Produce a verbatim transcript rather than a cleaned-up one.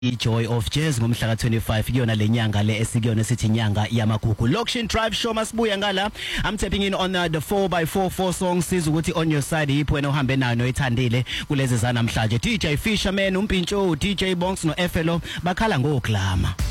iJoy of Jazz ngomhla ka twenty-five kuyona lenyanga le esikuyona sithi inyanga yamagugu. Lokshin Drive Show masibuya ngala. I'm tapping in on uh, the four by four four songs siza ukuthi on your side yipho wena uhambe nayo noyithandile kulezi zanamhlanje. D J Fisherman, uMpintsho, D J Bonks no F L O bakhala ngoglama.